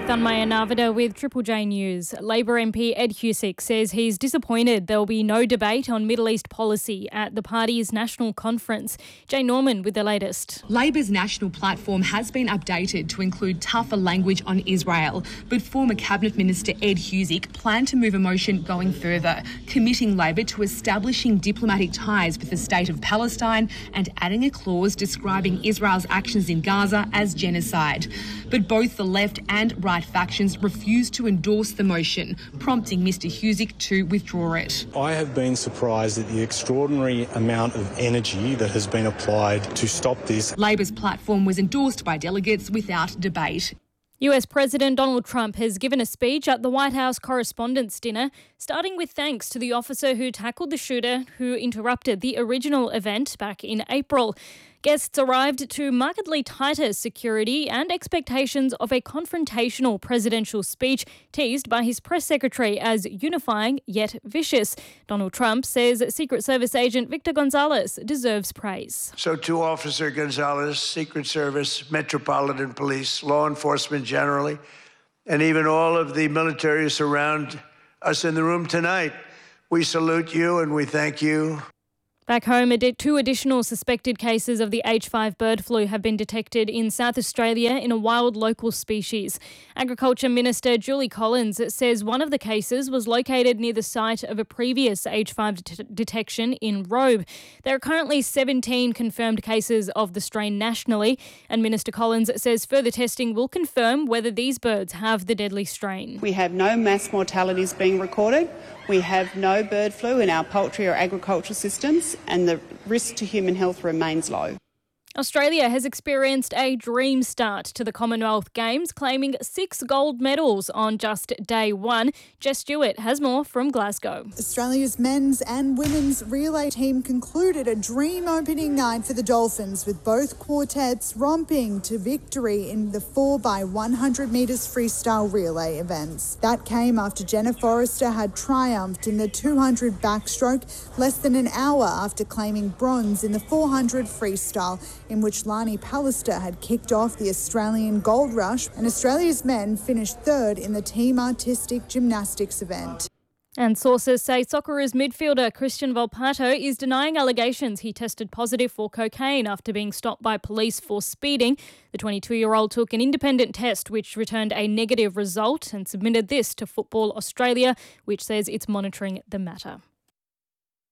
Thanmaya Navida with Triple J News. Labor MP Ed Husic says he's disappointed there will be no debate on Middle East policy at the party's national conference. Jane Norman with the latest. Labor's national platform has been updated to include tougher language on Israel, but former Cabinet Minister Ed Husic planned to move a motion going further, committing Labor to establishing diplomatic ties with the state of Palestine and adding a clause describing Israel's actions in Gaza as genocide. But both the left and right factions refused to endorse the motion, prompting Mr Husic to withdraw it. I have been surprised at the extraordinary amount of energy that has been applied to stop this. Labor's platform was endorsed by delegates without debate. US President Donald Trump has given a speech at the White House Correspondents' Dinner, starting with thanks to the officer who tackled the shooter who interrupted the original event back in April. Guests arrived to markedly tighter security and expectations of a confrontational presidential speech teased by his press secretary as unifying yet vicious. Donald Trump says Secret Service agent Victor Gonzalez deserves praise. So to Officer Gonzalez, Secret Service, Metropolitan Police, law enforcement generally, and even all of the military who surround us in the room tonight, we salute you and we thank you. Back home, two additional suspected cases of the H5 bird flu have been detected in South Australia in a wild local species. Agriculture Minister Julie Collins says one of the cases was located near the site of a previous H5 detection in Robe. There are currently 17 confirmed cases of the strain nationally, and Minister Collins says further testing will confirm whether these birds have the deadly strain. We have no mass mortalities being recorded. We have no bird flu in our poultry or agriculture systems, and the risk to human health remains low. Australia has experienced a dream start to the Commonwealth Games, claiming 6 gold medals on just day one. Jess Stewart has more from Glasgow. Australia's men's and women's relay team concluded a dream opening night for the Dolphins, with both quartets romping to victory in the 4x100 metres freestyle relay events. That came after Jenna Forrester had triumphed in the 200 backstroke less than an hour after claiming bronze in the 400 freestyle, in which Lani Pallister had kicked off the Australian gold rush, and Australia's men finished third in the team artistic gymnastics event. And sources say Socceroos midfielder Christian Volpato is denying allegations he tested positive for cocaine after being stopped by police for speeding. The 22-year-old took an independent test which returned a negative result and submitted this to Football Australia, which says it's monitoring the matter.